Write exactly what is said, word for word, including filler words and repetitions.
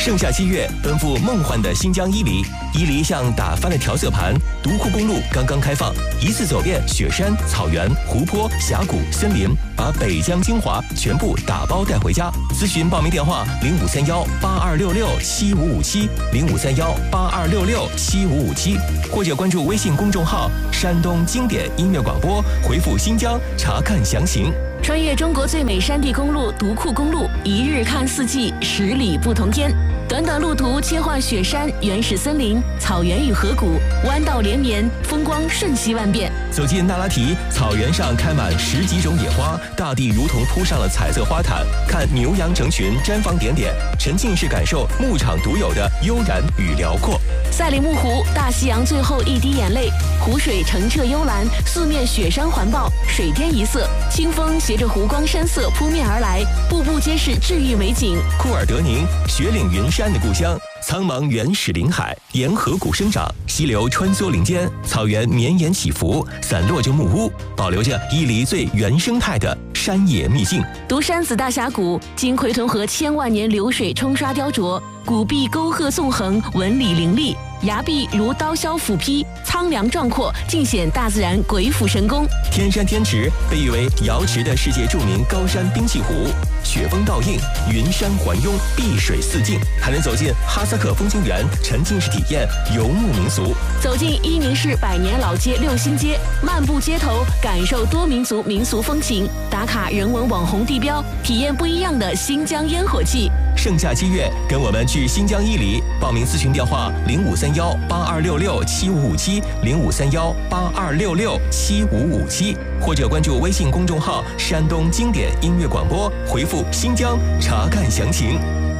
盛夏七月，奔赴梦幻的新疆伊犁，伊犁像打翻了调色盘，独库公路刚刚开放，一次走遍雪山、草原、湖泊、峡谷、森林，把北疆精华全部打包带回家。咨询报名电话：零五三幺八二六六七五五七，零五三幺八二六六七五五七，或者关注微信公众号“山东经典音乐广播”，回复“新疆”查看详情。 穿越中国最美山地公路独库公路，一日看四季，十里不同天。短短路途切换雪山、原始森林、草原与河谷，弯道连绵，风光瞬息万变。 走进那拉提，草原上开满十几种野花，大地如同铺上了彩色花毯。看牛羊成群，毡房点点，沉浸式感受牧场独有的悠然与辽阔。 赛里木湖，大西洋最后一滴眼泪，湖水澄澈幽蓝，四面雪山环抱，水天一色，清风携着湖光山色扑面而来，步步皆是治愈美景。 库尔德宁，雪岭云山的故乡，苍茫原始林海，沿河谷生长，溪流穿梭林间，草原绵延起伏，散落着木屋，保留着伊犁最原生态的山野秘境。 独山子大峡谷，经奎屯河千万年流水冲刷雕琢，谷壁沟壑纵横，纹理凌厉，崖壁如刀削斧劈，苍凉壮阔，尽显大自然鬼斧神工。 天山天池被誉为瑶池的世界著名高山冰碛湖，雪峰倒映，云山环拥，碧水四镜，还能走进哈萨克风情园，沉浸式体验游牧民俗。 走进伊宁市百年老街六新街，漫步街头，感受多民族民俗风情，打卡人文网红地标，体验不一样的新疆烟火气。 盛夏七月，跟我们去新疆伊犁，报名咨询电话：零五三幺八二六六七五五七，零五三幺八二六六七五五七，或者关注微信公众号“山东经典音乐广播”，回复“新疆”查看详情。